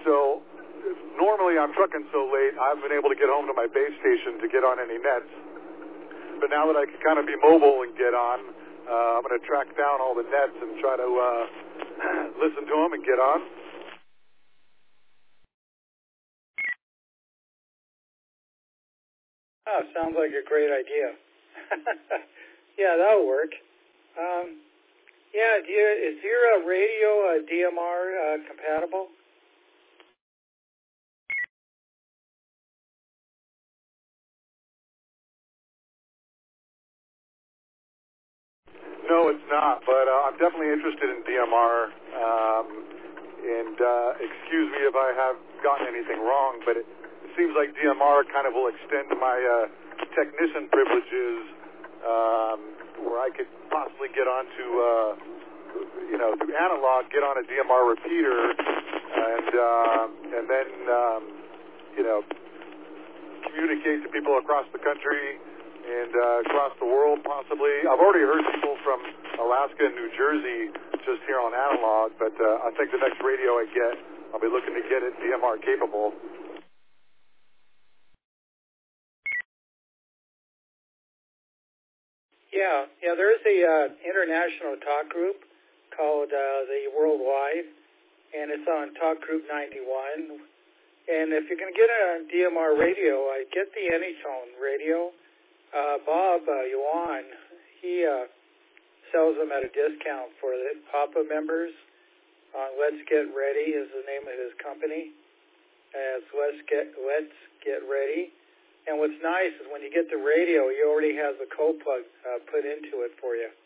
So normally I'm trucking so late, I haven't been able to get home to my base station to get on any nets. But now that I can kind of be mobile and get on, I'm going to track down all the nets and try to listen to them and get on. Oh, sounds like a great idea. Yeah, that'll work. Yeah, is your radio DMR compatible? No, it's not, but I'm definitely interested in DMR. And excuse me if I have gotten anything wrong, but it seems like DMR kind of will extend my technician privileges, where I could possibly get onto, through analog, get on a DMR repeater, and then, communicate to people across the country and across the world, possibly. I've already heard people from Alaska and New Jersey just here on analog, but I think the next radio I get, I'll be looking to get it DMR capable. Yeah, there is a international talk group called the Worldwide, and it's on Talk Group 91. And if you're going to get a DMR radio, I get the Anytone radio. Bob Yuan, he sells them at a discount for the PAPA members. Let's Get Ready is the name of his company. It's Let's Get Ready. And what's nice is when you get the radio, he already has the code plug put into it for you.